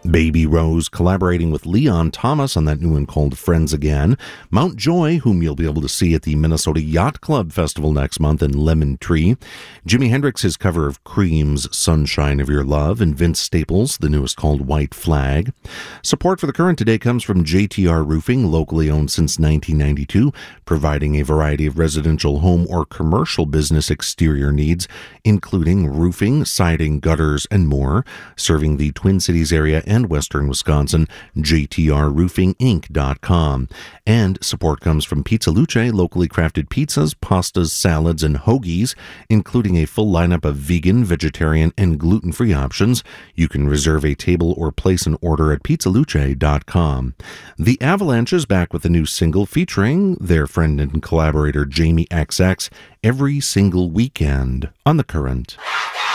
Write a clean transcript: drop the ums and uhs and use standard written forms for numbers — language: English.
Baby Rose collaborating with Leon Thomas on that new one called Friends Again. Mount Joy, whom you'll be able to see at the Minnesota Yacht Club Festival next month in Lemon Tree. Jimi Hendrix, his cover of Cream's Sunshine of Your Love. And Vince Staples, the newest called White Flag. Support for the current today comes from JTR Roofing, locally owned since 1992, providing a variety of residential home or commercial business exterior needs, including roofing, siding, gutters, and more. Serving the Twin Cities area and western Wisconsin, jtrroofinginc.com. And support comes from Pizza Luce, locally crafted pizzas, pastas, salads, and hoagies, including a full lineup of vegan, vegetarian, and gluten-free options. You can reserve a table or place an order at pizzaluce.com. The Avalanche is back with a new single featuring their friend and collaborator Jamie XX, Every Single Weekend on The Current.